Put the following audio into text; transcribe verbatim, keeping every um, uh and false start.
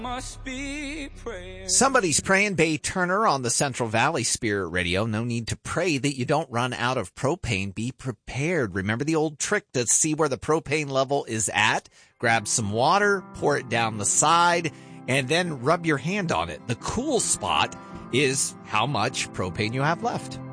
Must be prayer. Somebody's praying. Bay Turner on the Central Valley Spirit Radio. No need to pray that you don't run out of propane. Be prepared. Remember the old trick to see where the propane level is at? Grab some water, pour it down the side, and then rub your hand on it. The cool spot is how much propane you have left.